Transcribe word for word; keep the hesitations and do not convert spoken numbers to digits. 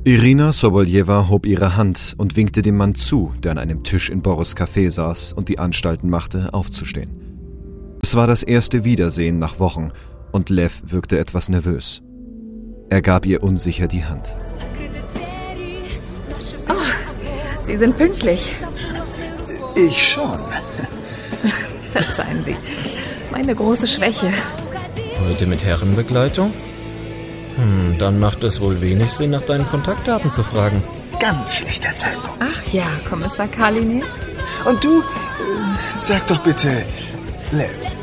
Irina Soboljewa hob ihre Hand und winkte dem Mann zu, der an einem Tisch in Boris' Café saß und die Anstalten machte, aufzustehen. Es war das erste Wiedersehen nach Wochen und Lev wirkte etwas nervös. Er gab ihr unsicher die Hand. Oh, Sie sind pünktlich. Ich schon. Verzeihen Sie, meine große Schwäche. Heute mit Herrenbegleitung? Hm, dann macht es wohl wenig Sinn, nach deinen Kontaktdaten zu fragen. Ganz schlechter Zeitpunkt. Ach ja, Kommissar Kalinin. Und du, äh, sag doch bitte, Lev,